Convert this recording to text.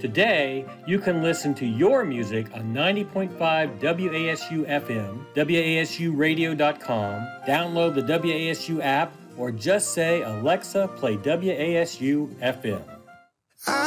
Today, you can listen to your music on 90.5 WASU FM, WASUradio.com, download the WASU app, or just say, Alexa, play WASU FM.